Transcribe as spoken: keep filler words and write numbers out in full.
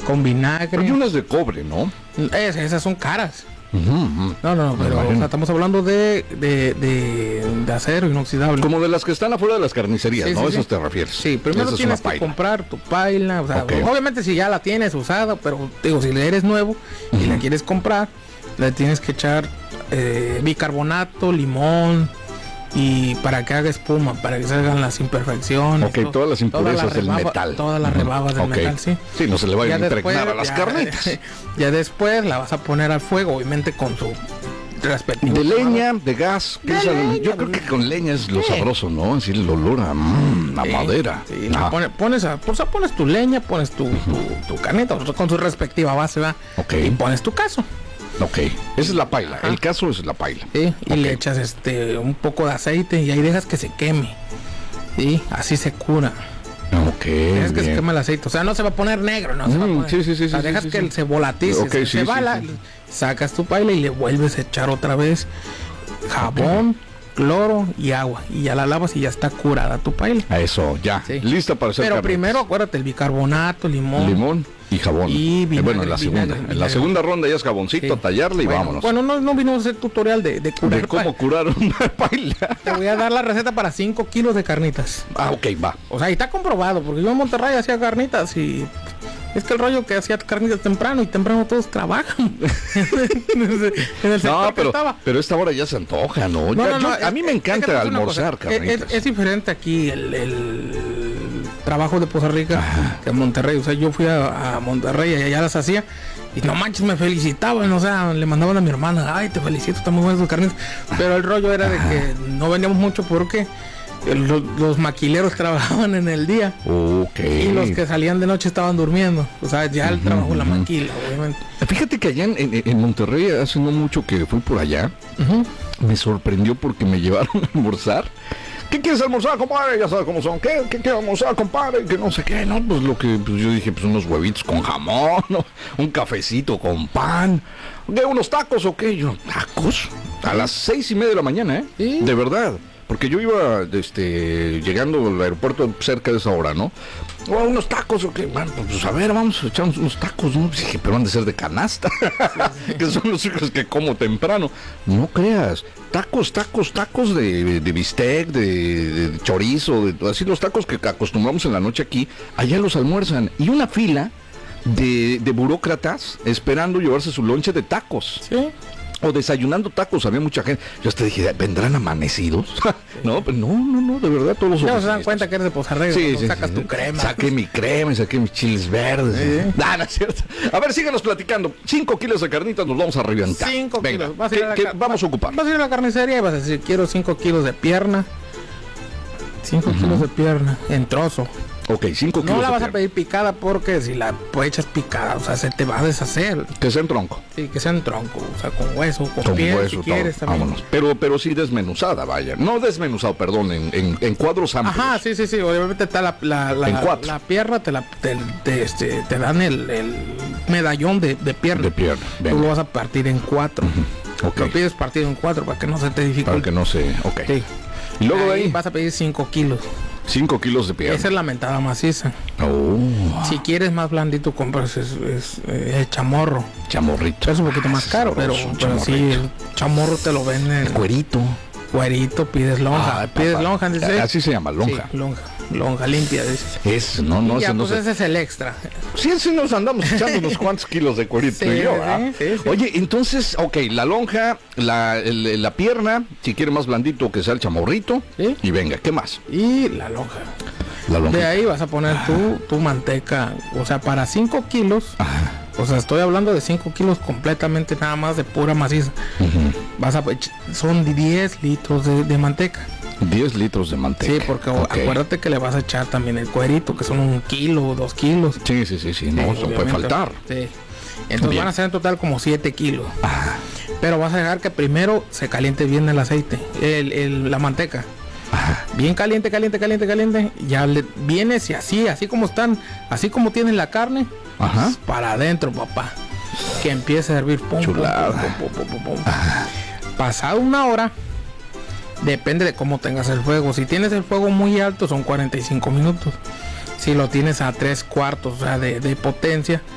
con vinagre. Hay unas de cobre, ¿no? Es, esas son caras. Uh-huh, uh-huh. No, no, pero o sea, estamos hablando de, de, de, de acero inoxidable. Como de las que están afuera de las carnicerías, sí, ¿no? Sí, Esas sí. te refieres. Sí, primero Esa tienes que comprar tu paila. O sea, okay. obviamente si ya la tienes usada, pero digo, si eres nuevo uh-huh. y la quieres comprar, le tienes que echar eh, bicarbonato, limón, y para que haga espuma, para que salgan las imperfecciones. Ok, todo, todas las impurezas toda del rebaba, metal. Todas las rebabas del okay. metal, sí. Sí, no se le vaya a impregnar a las ya, carnitas. Ya después la vas a poner al fuego, obviamente con su respectivo. De leña, de gas. De leña, yo creo que con leña es lo sí. sabroso, ¿no? Así el olor a, mm, a sí, madera. Sí, ah. pones, pones, a, pues, pones tu leña, pones tu, tu, tu carnita con su respectiva base, ¿va? Okay. Y pones tu caso. Ok, esa es la paila, Ajá. el caso es la paila. Sí, y okay. le echas este un poco de aceite y ahí dejas que se queme. Sí, así se cura. Ok. Dejas que se queme el aceite, o sea, no se va a poner negro, no mm, se va a poner. Sí, sí, sí. O sea, sí dejas sí, que sí. se volatice, okay, se, sí, se sí, bala, sí. sacas tu paila y le vuelves a echar otra vez jabón, okay. cloro y agua. Y ya la lavas y ya está curada tu paila. Eso, ya. Sí. Lista para hacer Pero carnitas. Primero, acuérdate, el bicarbonato, limón. Limón. Y jabón. Y vinagre, eh, bueno, en la vinagre, segunda. vinagre. En la segunda ronda ya es jaboncito, sí. tallarle y bueno, vámonos. Bueno, no, no vino a hacer tutorial de, de curar. De cómo curar una paila. Te voy a dar la receta para cinco kilos de carnitas. Ah, ok, va. O sea, y está comprobado, porque yo en Monterrey hacía carnitas y es que el rollo que hacía carnitas temprano y temprano todos trabajan. en el, en el no, pero, pero esta hora ya se antoja, ¿no? no, ya, no, no yo, a mí me encanta almorzar carnitas. Es, es diferente aquí el, el trabajo de Poza Rica Ajá. que en Monterrey. O sea, yo fui a, a Monterrey y allá las hacía y no manches, me felicitaban, o sea, le mandaban a mi hermana, ay, te felicito, están muy buenas tus carnitas. Pero el rollo era Ajá. de que no vendíamos mucho porque los, los maquileros trabajaban en el día okay. y los que salían de noche estaban durmiendo. O sea, ya el uh-huh, trabajo, uh-huh. la maquila, obviamente. Fíjate que allá en, en, en Monterrey, hace no mucho que fui por allá, uh-huh. me sorprendió porque me llevaron a almorzar. ¿Qué quieres almorzar, compadre? Ya sabes cómo son. ¿Qué, qué quieres almorzar, compadre? Que no sé qué, ¿no? Pues lo que pues yo dije, pues unos huevitos con jamón, ¿no? Un cafecito con pan. ¿Qué, unos tacos o qué? Yo, ¿tacos? A las seis y media de la mañana, ¿eh? ¿Sí? De verdad. Porque yo iba este, llegando al aeropuerto cerca de esa hora, ¿no? O oh, unos tacos o qué. Bueno, pues a ver, vamos a echar unos tacos, ¿no? Pues dije, pero han de ser de canasta. Sí, sí. Que son los hijos que como temprano. No creas. Tacos, tacos, tacos de, de, de bistec, de, de chorizo, de así los tacos que acostumbramos en la noche aquí. Allá los almuerzan. Y una fila de, de burócratas esperando llevarse su lonche de tacos. Sí. O desayunando tacos, había mucha gente. Yo hasta dije, ¿vendrán amanecidos? no, no, no, no, de verdad, todos los no, se dan cuenta que eres de Poza Rica, sí, sí, sacas sí, tu crema. Saqué mi crema, saqué mis chiles verdes. Sí. Ah, no es cierto. A ver, síganos platicando. Cinco kilos de carnitas nos vamos a reventar. Cinco Venga, kilos. Vas a ¿qué, a qué car- vamos a ocupar? Vas a ir a la carnicería y vas a decir, quiero cinco kilos de pierna. Cinco uh-huh. kilos de pierna en trozo. Ok, cinco kilos. No la vas de a pedir picada porque si la echas picada, o sea, se te va a deshacer. Que sea en tronco. Sí, que sea en tronco, o sea, con hueso, con, con piel, hueso, si todo. quieres también. Vámonos. Pero, pero sí desmenuzada, vaya. No desmenuzado, perdón, en, en, en cuadros amplios. Ajá, sí, sí, sí. Obviamente está la, la, la, en cuatro. la pierna, te, la, te, te, este, te dan el, el medallón de, de pierna. De pierna. Venga. Tú lo vas a partir en cuatro. Uh-huh. Okay. Lo pides partido en cuatro para que no se te dificulte. Para que no se... Ok. Sí. Y luego ahí de ahí... vas a pedir cinco kilos. cinco kilos de pierna. Esa es la mentada maciza. Oh. Si quieres más blandito, compras es, es, es chamorro. Chamorrito. Es un poquito más caro, pero, pero sí, el chamorro te lo venden. El cuerito. Cuerito, pides lonja. Ah, pides papá. lonja, dice. Así se llama, lonja. Sí, lonja. Lonja limpia, dice. Es, no, no, y ya, ese, no pues se... ese es el extra. Sí, sí nos andamos echando unos cuantos kilos de cuerito sí, y yo, sí, sí, sí. Oye, entonces, ok, la lonja, la, el, la pierna, si quiere más blandito que sea el chamorrito. ¿Sí? Y venga, ¿qué más? Y la lonja. La lonja. De ahí vas a poner tu, tu manteca, o sea, para cinco kilos. Ajá. O sea, estoy hablando de cinco kilos completamente nada más de pura maciza. Uh-huh. Vas a, son diez litros de, de manteca. diez litros de manteca. Sí, porque okay. acuérdate que le vas a echar también el cuerito, que son un kilo o dos kilos. Sí, sí, sí, sí, no, eso puede faltar. Sí. Entonces bien. Van a ser en total como siete kilos. Ah. Pero vas a dejar que primero se caliente bien el aceite, el, el, la manteca. Ajá. Bien caliente, caliente, caliente, caliente. Ya le vienes y así, así como están, así como tienen la carne. Ajá. Para adentro, papá. Que empiece a hervir. Pum, chulada. Pum, pum, pum, pum, pum. Pasado una hora, depende de cómo tengas el fuego. Si tienes el fuego muy alto, son cuarenta y cinco minutos. Si lo tienes a tres cuartos, o sea, de, de potencia,